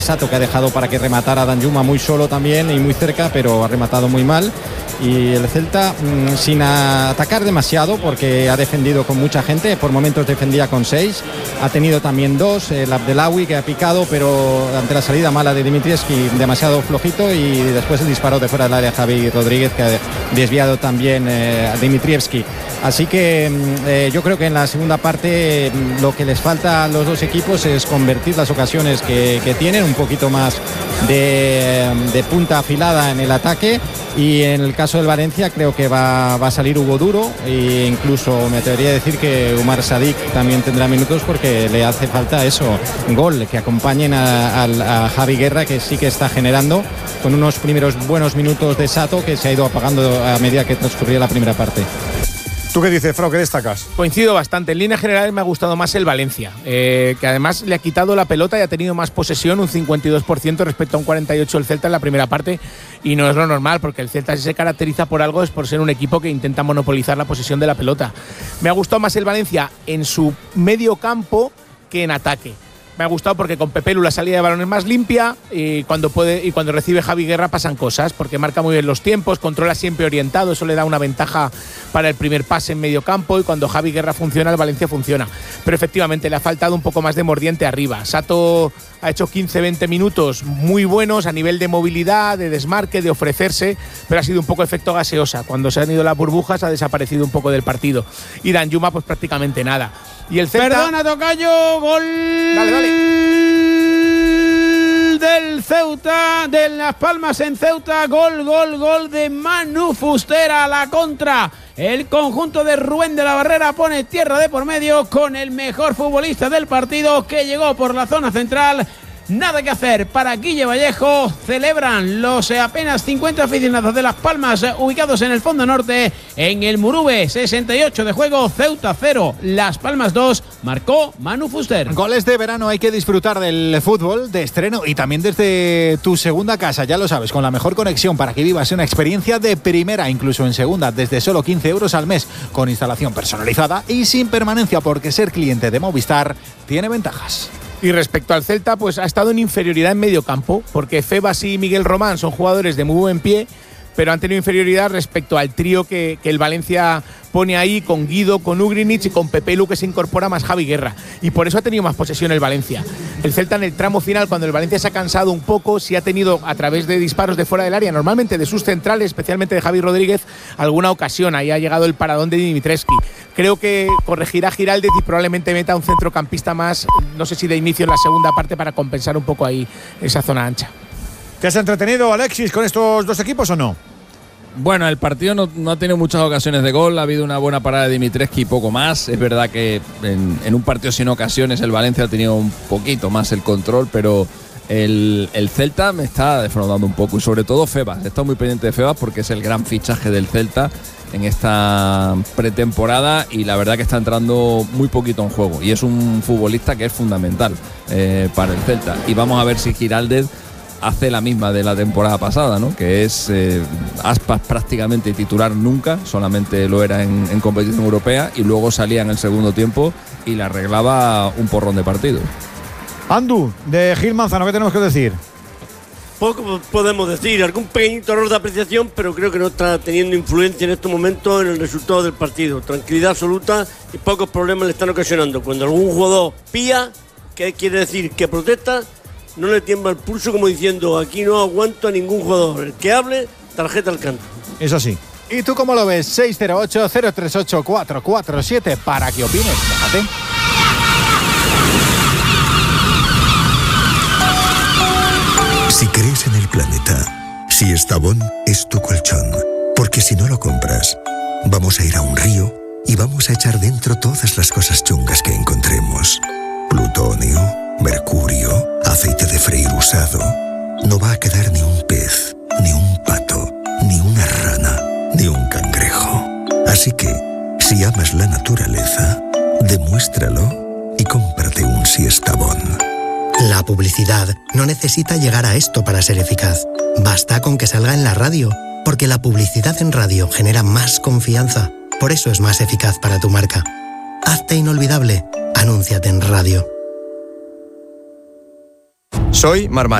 Sato, que ha dejado para que rematara a Danjuma muy solo también y muy cerca, pero ha rematado muy mal. Y el Celta sin atacar demasiado, porque ha defendido con mucha gente, por momentos defendía con 6, ha tenido también 2, el Abdelawi, que ha picado, pero ante la salida mala de Dimitrievski demasiado flojito, y después el disparo de fuera del área Javi Rodríguez, que ha desviado también a Dimitrievski. Así que yo creo que en la segunda parte lo que les falta a los dos equipos es convertir las ocasiones que tienen, un poquito más de punta afilada en el ataque. Y en el caso del Valencia creo que va a salir Hugo Duro, e incluso me atrevería a decir que Umar Sadik también tendrá minutos, porque le hace falta eso, gol, que acompañen a Javi Guerra, que sí que está generando, con unos primeros buenos minutos de Sato, que se ha ido apagando a medida que transcurría la primera parte. ¿Tú qué dices, Frau? ¿Qué destacas? Coincido bastante. En líneas generales me ha gustado más el Valencia, que además le ha quitado la pelota y ha tenido más posesión, un 52% respecto a un 48% el Celta en la primera parte, y no es lo normal, porque el Celta, si se caracteriza por algo, es por ser un equipo que intenta monopolizar la posesión de la pelota. Me ha gustado más el Valencia en su medio campo que en ataque. Me ha gustado porque con Pepelu la salida de balón es más limpia, y cuando recibe Javi Guerra pasan cosas, porque marca muy bien los tiempos, controla siempre orientado, eso le da una ventaja para el primer pase en medio campo, y cuando Javi Guerra funciona, el Valencia funciona. Pero efectivamente le ha faltado un poco más de mordiente arriba. Sato ha hecho 15-20 minutos muy buenos a nivel de movilidad, de desmarque, de ofrecerse, pero ha sido un poco efecto gaseosa. Cuando se han ido las burbujas ha desaparecido un poco del partido. Y Danjuma pues prácticamente nada. Y el Celta… Perdona, tocayo, gol… Dale. Del Ceuta, de Las Palmas en Ceuta, gol de Manu Fuster a la contra. El conjunto de Rubén de la Barrera pone tierra de por medio con el mejor futbolista del partido, que llegó por la zona central. Nada que hacer para Guille Vallejo. Celebran los apenas 50 aficionados de Las Palmas, ubicados en el fondo norte, en el Murube. 68 de juego, Ceuta 0, Las Palmas 2, marcó Manu Fuster. Goles de verano, hay que disfrutar del fútbol de estreno y también desde tu segunda casa, ya lo sabes, con la mejor conexión para que vivas una experiencia de primera, incluso en segunda, desde solo 15 euros al mes, con instalación personalizada y sin permanencia, porque ser cliente de Movistar tiene ventajas. Y respecto al Celta, pues ha estado en inferioridad en medio campo, porque Febas y Miguel Román son jugadores de muy buen pie, pero han tenido inferioridad respecto al trío que el Valencia pone ahí, con Guido, con Ugrinic y con Pepelu, que se incorpora más Javi Guerra, y por eso ha tenido más posesión el Valencia. El Celta en el tramo final, cuando el Valencia se ha cansado un poco, sí ha tenido, a través de disparos de fuera del área, normalmente de sus centrales, especialmente de Javi Rodríguez, alguna ocasión. Ahí ha llegado el paradón de Dimitrievski. Creo que corregirá Giraldez y probablemente meta un centrocampista más, no sé si de inicio en la segunda parte, para compensar un poco ahí esa zona ancha. ¿Te has entretenido, Alexis, con estos dos equipos o no? Bueno, el partido no ha tenido muchas ocasiones de gol, ha habido una buena parada de Dimitrievski y poco más. Es verdad que en un partido sin ocasiones el Valencia ha tenido un poquito más el control, pero el Celta me está defraudando un poco, y sobre todo Febas. He estado muy pendiente de Febas porque es el gran fichaje del Celta en esta pretemporada, y la verdad que está entrando muy poquito en juego, y es un futbolista que es fundamental para el Celta. Y vamos a ver si Giraldez hace la misma de la temporada pasada, ¿no? Que es Aspas prácticamente titular nunca, solamente lo era en competición europea, y luego salía en el segundo tiempo y le arreglaba un porrón de partidos. Andu, de Gil Manzano, ¿qué tenemos que decir? Poco podemos decir, algún pequeñito error de apreciación, pero creo que no está teniendo influencia en estos momentos en el resultado del partido. Tranquilidad absoluta y pocos problemas le están ocasionando. Cuando algún jugador pía, ¿qué quiere decir? Que protesta, no le tiembla el pulso, como diciendo: aquí no aguanto a ningún jugador. El que hable, tarjeta al canto. Eso sí. ¿Y tú cómo lo ves? 608-038-447 para que opines. Déjate. Si crees en el planeta, si Estavón es tu colchón, porque si no lo compras, vamos a ir a un río y vamos a echar dentro todas las cosas chungas que encontremos. Plutonio, mercurio, aceite de freír usado. No va a quedar ni un pez, ni un pato, ni una rana, ni un cangrejo. Así que, si amas la naturaleza, demuéstralo y cómprate un Siestabón. La publicidad no necesita llegar a esto para ser eficaz. Basta con que salga en la radio, porque la publicidad en radio genera más confianza. Por eso es más eficaz para tu marca. Hazte inolvidable. Anúnciate en radio. Soy Marmari.